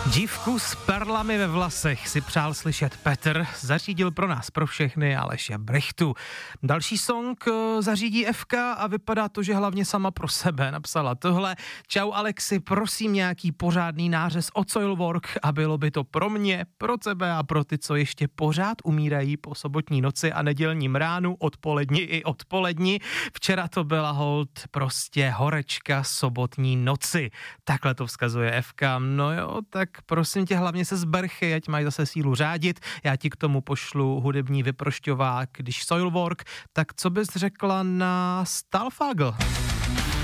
Dívku s perlami ve vlasech si přál slyšet Petr, zařídil pro nás, pro všechny Aleše Brechtu. Další song zařídí FK a vypadá to, že hlavně sama pro sebe napsala tohle. Čau Alexi, prosím nějaký pořádný nářez o Soilwork a bylo by to pro mě, pro tebe a pro ty, co ještě pořád umírají po sobotní noci a nedělním ránu, odpoledni i odpoledni. Včera to byla hold prostě horečka sobotní noci. Takhle to vzkazuje FK. No jo, tak prosím tě, hlavně se zbrchy, ať mají zase sílu řádit. Já ti k tomu pošlu hudební vyprošťovák, když Soilwork, tak co bys řekla na Stalfagel?